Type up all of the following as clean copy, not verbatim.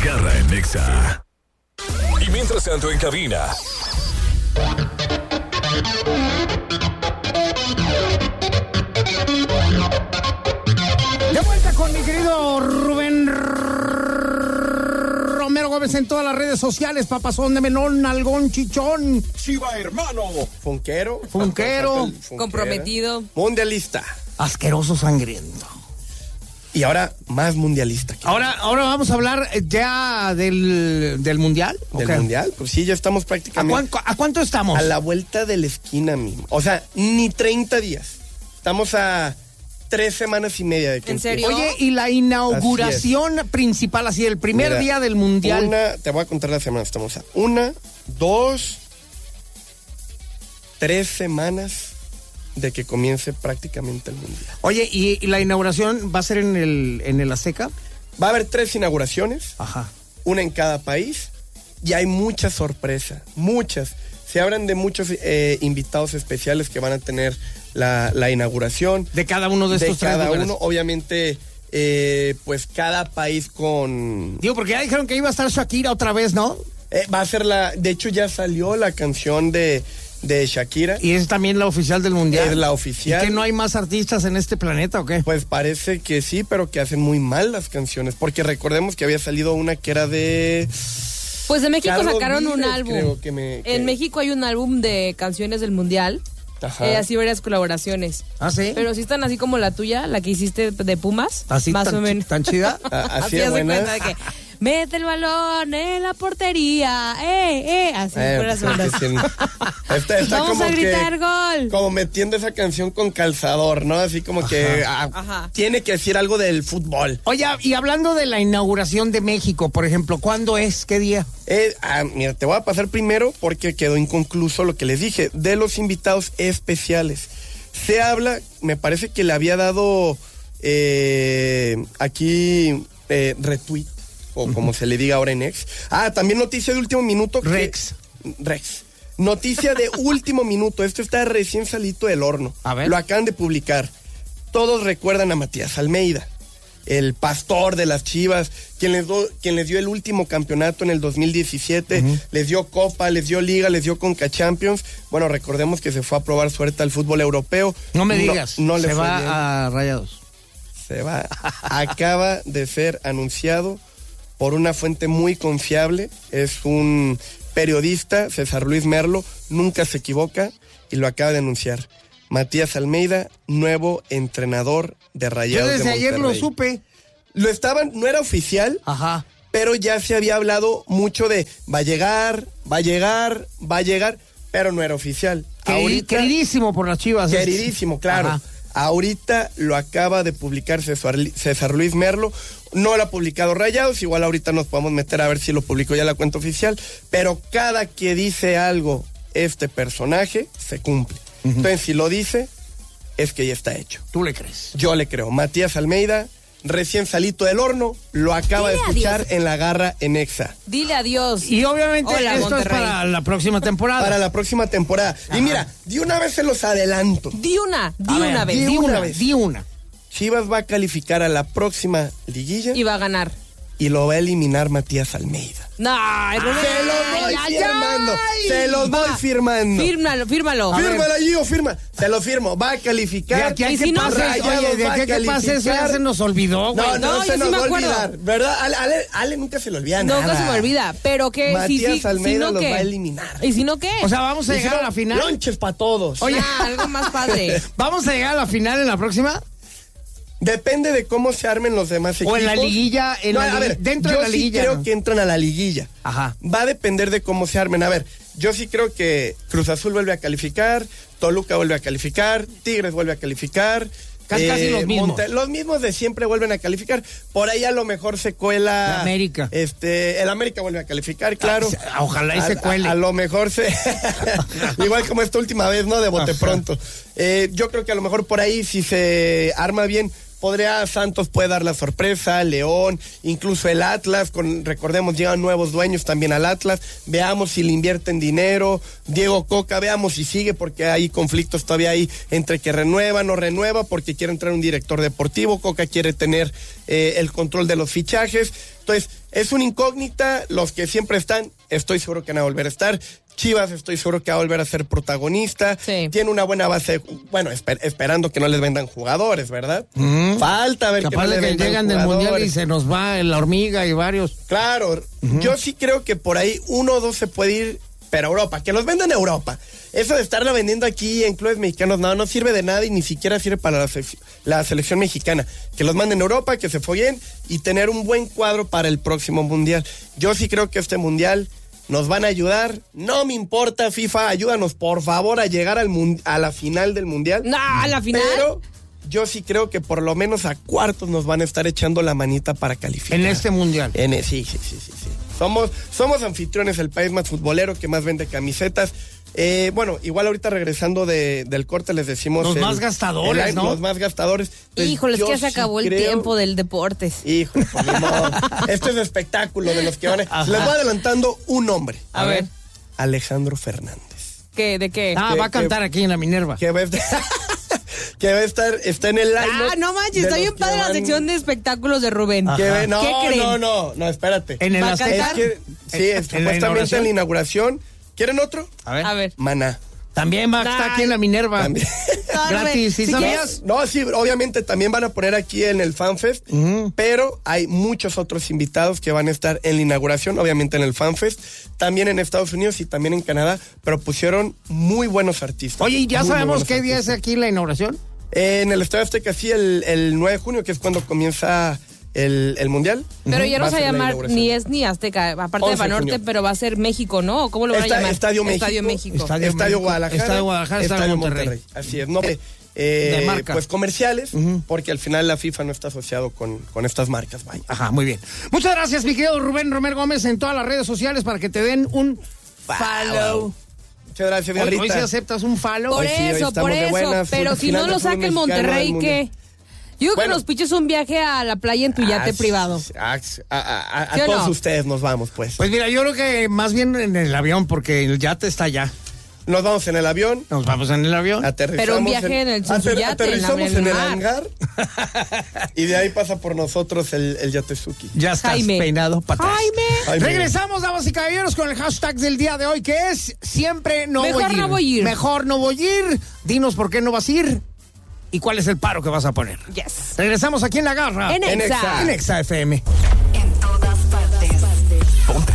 Garra en Nexa. Y mientras tanto en cabina. De vuelta con mi querido Rubén Romero Gómez en todas las redes sociales. Papazón de melón, nalgón, chichón. Chiva hermano. Funquero. Comprometido. Mundialista. Asqueroso, sangriento. Y ahora más mundialista. Ahora vamos a hablar ya del mundial. ¿Del Okay. mundial? Pues sí, ya estamos prácticamente. ¿A cuánto estamos? A la vuelta de la esquina mismo. O sea, ni 30 días. Estamos a 3 semanas y media de que ¿En serio? Oye, y la inauguración principal, así el primer día del mundial. Te voy a contar las semanas. Estamos a 1, 2, 3 semanas de que comience prácticamente el mundial. Oye, ¿y la inauguración va a ser en el Azteca? Va a haber 3 inauguraciones. Ajá. Una en cada país. Y hay mucha sorpresa. Muchas. Se hablan de muchos invitados especiales que van a tener la inauguración. De cada uno de estos 3 cada lugares. uno, obviamente, pues cada país con... Digo, porque ya dijeron que iba a estar Shakira otra vez, ¿no? Va a ser de hecho ya salió la canción de Shakira. Y es también la oficial del mundial. Es la oficial. ¿Y que no hay más artistas en este planeta o qué? Pues parece que sí, pero que hacen muy mal las canciones. Porque recordemos que había salido una que era de... Pues de México Carlos sacaron un Vives, álbum. creo que En México hay un álbum de canciones del mundial. Ajá. Así varias colaboraciones. ¿Ah, sí? Pero sí están así como la tuya, la que hiciste de Pumas. ¿Así más tan, o menos. tan chida? Así Así de hace buena. cuenta de que mete el balón en la portería. Así fuera Pues solas. es que sí. Está Vamos como a gritar que, gol. como metiendo esa canción con calzador, ¿no? Así como que Ajá. tiene que decir algo del fútbol. Oye, y hablando de la inauguración de México, por ejemplo, ¿cuándo es? ¿Qué día? Mira, te voy a pasar primero porque quedó inconcluso lo que les dije, de los invitados especiales. Se habla, me parece que le había dado aquí retweet, o como se le diga ahora en X. También noticia de último minuto. Rex. Noticia de último minuto. Esto está recién salido del horno. A ver. Lo acaban de publicar. Todos recuerdan a Matías Almeida, el pastor de las Chivas, quien les dio el último campeonato en el 2017, les dio Copa, les dio Liga, les dio Conca Champions. Bueno, recordemos que se fue a probar suerte al fútbol europeo. No me digas, no le se fue va bien. a Rayados. Se va. Acaba de ser anunciado por una fuente muy confiable. Es un periodista, César Luis Merlo, nunca se equivoca y lo acaba de anunciar. Matías Almeida, nuevo entrenador de Rayados de Yo desde Monterrey. ayer lo supe. No era oficial, Ajá. pero ya se había hablado mucho de va a llegar, pero no era oficial. Queridísimo por las Chivas. Queridísimo, claro. Ajá. Ahorita lo acaba de publicar César Luis Merlo. No lo ha publicado Rayados, igual ahorita nos podemos meter a ver si lo publicó ya la cuenta oficial, pero cada que dice algo este personaje, se cumple. Entonces, si lo dice, es que ya está hecho. ¿Tú le crees? Yo le creo. Matías Almeida, recién salito del horno, lo acaba de escuchar en La Garra en Exa. Dile adiós. Y obviamente Hola, esto Monterrey. es para la próxima temporada. Para la próxima temporada. Ajá. Y mira, de una vez se los adelanto. Di una A ver, vez. Di una. Chivas va a calificar a la próxima liguilla Y va a ganar. y lo va a eliminar Matías Almeida. No, Se los voy firmando. Se los voy firmando. Fírmalo. Fírmala, Gio, firma. Se lo firmo. Va a calificar. De aquí a ¿Y que si no? pase, Rayados oye, de va aquí a a que pase eso ya calificar. se nos olvidó, güey. No, No, se yo nos sí va me a acuerdo. olvidar. ¿Verdad? Ale nunca se le olvida nada. Nunca se me olvida. Pero que Matías Almeida si no, los ¿qué? va a eliminar. ¿Y si no qué? O sea, vamos a Y si llegar no, a la final. Lonches para todos. Oye. Algo más padre. ¿Vamos a llegar a la final en la próxima? Depende de cómo se armen los demás equipos. O en la liguilla, dentro de la liguilla. Yo sí creo ¿no? que entran a la liguilla. Ajá. Va a depender de cómo se armen. A ver, yo sí creo que Cruz Azul vuelve a calificar, Toluca vuelve a calificar, Tigres vuelve a calificar. Casi los mismos. Los mismos de siempre vuelven a calificar. Por ahí a lo mejor se cuela... La América. El América vuelve a calificar, claro. Ojalá y se cuele. A lo mejor se... Igual como esta última vez, ¿no? De bote pronto. Yo creo que a lo mejor por ahí, si se arma bien... Santos puede dar la sorpresa, León, incluso el Atlas, recordemos, llegan nuevos dueños también al Atlas, veamos si le invierten dinero, Diego Coca, veamos si sigue, porque hay conflictos todavía ahí entre que renueva, no renueva, porque quiere entrar un director deportivo, Coca quiere tener el control de los fichajes. Entonces, es una incógnita. Los que siempre están, estoy seguro que van a volver a estar. Chivas, estoy seguro que va a volver a ser protagonista. Sí. Tiene una buena base, bueno, esperando que no les vendan jugadores, ¿verdad? Falta ver Capaz que no de les que vendan llegan del jugadores. mundial y se nos va la hormiga y varios. Claro, yo sí creo que por ahí 1 o 2 se puede ir, pero a Europa, que los vendan a Europa. Eso de estarla vendiendo aquí en clubes mexicanos, no sirve de nada y ni siquiera sirve para la selección mexicana. Que los manden a Europa, que se foguen y tener un buen cuadro para el próximo mundial. Yo sí creo que este mundial nos van a ayudar. No me importa, FIFA, ayúdanos por favor a llegar a la final del mundial. No, a la final. Pero yo sí creo que por lo menos a cuartos nos van a estar echando la manita para calificar. En este mundial. Sí. Somos anfitriones, el país más futbolero que más vende camisetas. Bueno, igual ahorita regresando del corte les decimos... Los más gastadores, ¿no? Los más gastadores. Pues Híjoles, yo que se sí acabó el creo- tiempo del deportes. Híjole, pues, ni modo. Esto es espectáculo de los que van a... Les voy adelantando un nombre. A ver. Alejandro Fernández. ¿De qué? Ah, que- va a cantar aquí en la Minerva. Que va a estar... que va a estar... Está en el line. No manches, está bien padre la sección de espectáculos de Rubén. Que Ajá. no, ¿Qué creen? no, espérate. En el ¿Va a Azteca. cantar? Es que, sí, ¿En la supuestamente inauguración? en la inauguración. ¿Quieren otro? A ver. A ver. Maná. También va a estar aquí en la Minerva. También. Gratis, ¿sí Si sabías? No, sí, obviamente también van a poner aquí en el FanFest, pero hay muchos otros invitados que van a estar en la inauguración, obviamente en el FanFest, también en Estados Unidos y también en Canadá, pero pusieron muy buenos artistas. Oye, ¿y ya Muy sabemos buenos qué día es artistas. aquí la inauguración? En el Estadio Azteca, sí, el 9 de junio, que es cuando comienza el Mundial. Pero ya no Va se va a ser la llamar inauguración. ni es ni Azteca, aparte de 11 de Banorte, junio. pero va a ser México, ¿no? ¿Cómo lo van a llamar? Estadio México. Estadio México. Estadio Estadio México, Guadalajara. Estadio Guadalajara, Estadio Monterrey. Así es, no de marca. pues comerciales, porque al final la FIFA no está asociado con estas marcas, vaya. Ajá, muy bien. Muchas gracias, mi querido Rubén Romero Gómez, en todas las redes sociales para que te den un follow. Muchas gracias, Hoy Garrita. sí aceptas un follow. Por Hoy sí, hoy eso, estamos por de eso. buenas, Pero si final no de lo fútbol saca el mexicano Monterrey, del ¿qué? Mundial. Yo digo que Bueno. nos piches un viaje a la playa en tu yate privado. A ¿Sí o todos no? ustedes nos vamos, pues. Pues mira, yo creo que más bien en el avión, porque el yate está allá. Nos vamos en el avión, Nos vamos en el avión. aterrizamos. Pero un viaje en el- en su yate, aterrizamos en en el el mar. hangar y de ahí pasa por nosotros el Yatezuki. Ya estás Jaime. peinado para atrás. Jaime. Regresamos, damas y caballeros, con el hashtag del día de hoy, que es siempre no Mejor voy a ir. no voy a ir. Mejor no voy a ir. Dinos por qué no vas a ir y cuál es el paro que vas a poner. Yes. Regresamos aquí en La Garra. En En Exa. Exa. En Exa FM. En todas partes. Ponte.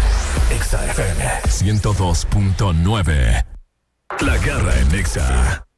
Exa FM 102.9. La Garra en Exa.